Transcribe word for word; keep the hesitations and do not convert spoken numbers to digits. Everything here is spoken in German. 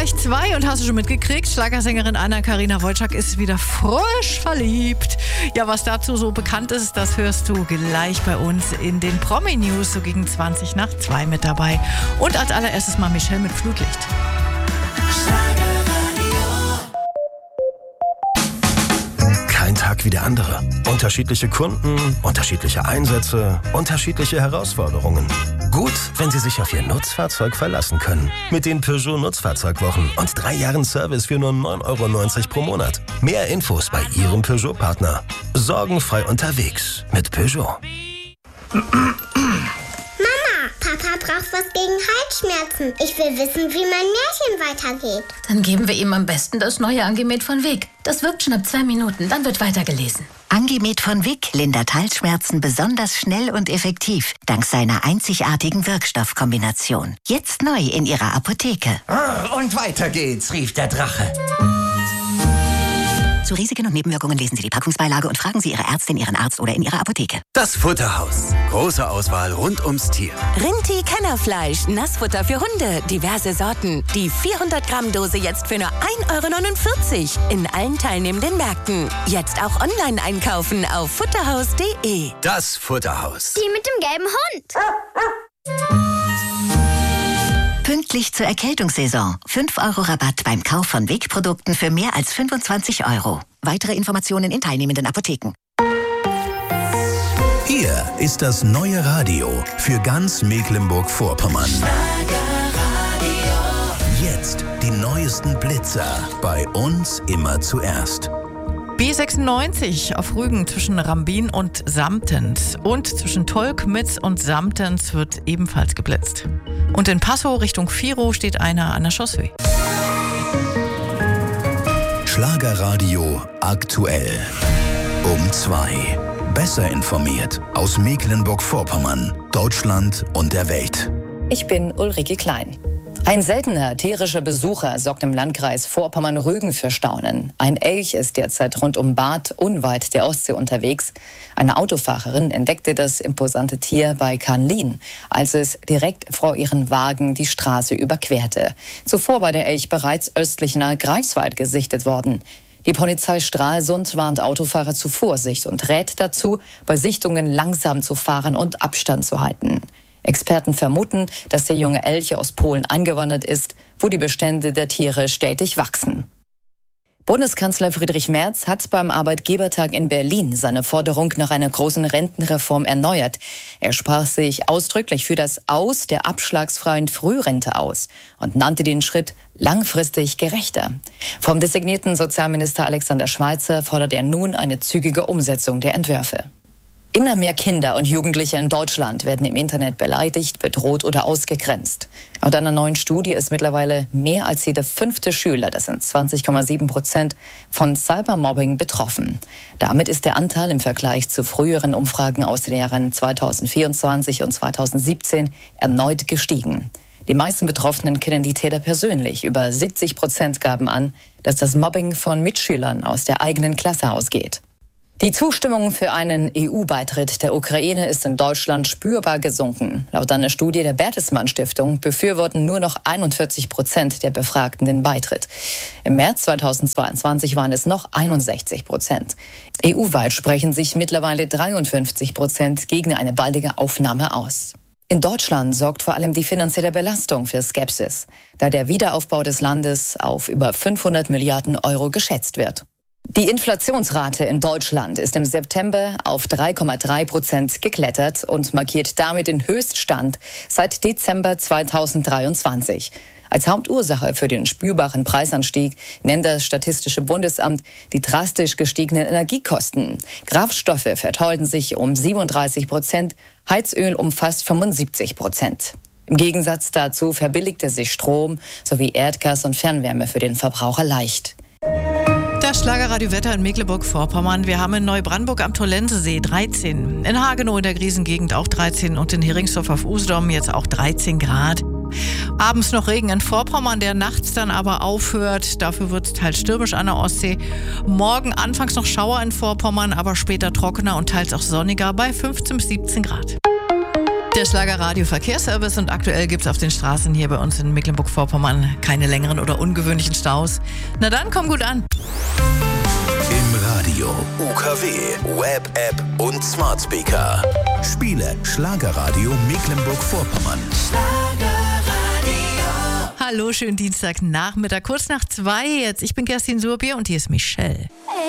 gleich zwei und hast du schon mitgekriegt, Schlagersängerin Anna-Karina Wojcik ist wieder frisch verliebt. Ja, was dazu so bekannt ist, das hörst du gleich bei uns in den Promi-News, so gegen zwanzig nach zwei mit dabei. Und als allererstes mal Michelle mit Flutlicht. Kein Tag wie der andere. Unterschiedliche Kunden, unterschiedliche Einsätze, unterschiedliche Herausforderungen. Gut, wenn Sie sich auf Ihr Nutzfahrzeug verlassen können. Mit den Peugeot Nutzfahrzeugwochen und drei Jahren Service für nur neun Euro neunzig pro Monat. Mehr Infos bei Ihrem Peugeot-Partner. Sorgenfrei unterwegs mit Peugeot. Papa braucht was gegen Halsschmerzen. Ich will wissen, wie mein Märchen weitergeht. Dann geben wir ihm am besten das neue Angemet von Weg. Das wirkt schon ab zwei Minuten, dann wird weitergelesen. Angemet von Wick lindert Halsschmerzen besonders schnell und effektiv, dank seiner einzigartigen Wirkstoffkombination. Jetzt neu in Ihrer Apotheke. Und weiter geht's, rief der Drache. Zu Risiken und Nebenwirkungen lesen Sie die Packungsbeilage und fragen Sie Ihre Ärztin, Ihren Arzt oder in Ihrer Apotheke. Das Futterhaus. Große Auswahl rund ums Tier. Rinti Kennerfleisch, Nassfutter für Hunde, diverse Sorten. Die vierhundert Gramm Dose jetzt für nur ein Euro neunundvierzig in allen teilnehmenden Märkten. Jetzt auch online einkaufen auf futterhaus punkt de. Das Futterhaus. Die mit dem gelben Hund. Pünktlich zur Erkältungssaison. fünf Euro Rabatt beim Kauf von Weg-Produkten für mehr als fünfundzwanzig Euro. Weitere Informationen in teilnehmenden Apotheken. Hier ist das neue Radio für ganz Mecklenburg-Vorpommern. Jetzt die neuesten Blitzer. Bei uns immer zuerst. B sechsundneunzig auf Rügen zwischen Rambin und Samtens. Und zwischen Tolkmitz und Samtens wird ebenfalls geblitzt. Und in Passow Richtung Viro steht einer an der Chaussee. Schlagerradio aktuell. Um zwei. Besser informiert aus Mecklenburg-Vorpommern, Deutschland und der Welt. Ich bin Ulrike Klein. Ein seltener tierischer Besucher sorgt im Landkreis Vorpommern-Rügen für Staunen. Ein Elch ist derzeit rund um Bad unweit der Ostsee unterwegs. Eine Autofahrerin entdeckte das imposante Tier bei Kahnlin, als es direkt vor ihren Wagen die Straße überquerte. Zuvor war der Elch bereits östlich nahe Greifswald gesichtet worden. Die Polizei Stralsund warnt Autofahrer zu Vorsicht und rät dazu, bei Sichtungen langsam zu fahren und Abstand zu halten. Experten vermuten, dass der junge Elch aus Polen eingewandert ist, wo die Bestände der Tiere stetig wachsen. Bundeskanzler Friedrich Merz hat beim Arbeitgebertag in Berlin seine Forderung nach einer großen Rentenreform erneuert. Er sprach sich ausdrücklich für das Aus der abschlagsfreien Frührente aus und nannte den Schritt langfristig gerechter. Vom designierten Sozialminister Alexander Schweitzer fordert er nun eine zügige Umsetzung der Entwürfe. Immer mehr Kinder und Jugendliche in Deutschland werden im Internet beleidigt, bedroht oder ausgegrenzt. Laut einer neuen Studie ist mittlerweile mehr als jeder fünfte Schüler, das sind zwanzig Komma sieben Prozent, von Cybermobbing betroffen. Damit ist der Anteil im Vergleich zu früheren Umfragen aus den Jahren zweitausendvierundzwanzig und zweitausendsiebzehn erneut gestiegen. Die meisten Betroffenen kennen die Täter persönlich. Über siebzig Prozent gaben an, dass das Mobbing von Mitschülern aus der eigenen Klasse ausgeht. Die Zustimmung für einen E U-Beitritt der Ukraine ist in Deutschland spürbar gesunken. Laut einer Studie der Bertelsmann Stiftung befürworten nur noch einundvierzig Prozent der Befragten den Beitritt. Im März zweitausendzweiundzwanzig waren es noch einundsechzig Prozent. E U-weit sprechen sich mittlerweile dreiundfünfzig Prozent gegen eine baldige Aufnahme aus. In Deutschland sorgt vor allem die finanzielle Belastung für Skepsis, da der Wiederaufbau des Landes auf über fünfhundert Milliarden Euro geschätzt wird. Die Inflationsrate in Deutschland ist im September auf drei Komma drei Prozent geklettert und markiert damit den Höchststand seit Dezember zweitausenddreiundzwanzig. Als Hauptursache für den spürbaren Preisanstieg nennt das Statistische Bundesamt die drastisch gestiegenen Energiekosten. Kraftstoffe verteuerten sich um siebenunddreißig Prozent, Heizöl um fast fünfundsiebzig Prozent. Im Gegensatz dazu verbilligte sich Strom sowie Erdgas und Fernwärme für den Verbraucher leicht. Das Schlagerradio-Wetter in Mecklenburg-Vorpommern. Wir haben in Neubrandenburg am Tollensesee dreizehn, in Hagenow in der Griesengegend auch dreizehn und in Heringsdorf auf Usedom jetzt auch dreizehn Grad. Abends noch Regen in Vorpommern, der nachts dann aber aufhört. Dafür wird es teils stürmisch an der Ostsee. Morgen anfangs noch Schauer in Vorpommern, aber später trockener und teils auch sonniger bei fünfzehn bis siebzehn Grad. Der Schlagerradio Verkehrsservice und aktuell gibt es auf den Straßen hier bei uns in Mecklenburg-Vorpommern keine längeren oder ungewöhnlichen Staus. Na dann, komm gut an. Im Radio, U K W, Web-App und Smart Speaker. Spiele Schlagerradio Mecklenburg-Vorpommern. Hallo, schönen Dienstagnachmittag, kurz nach zwei jetzt. Ich bin Kerstin Surbier und hier ist Michelle.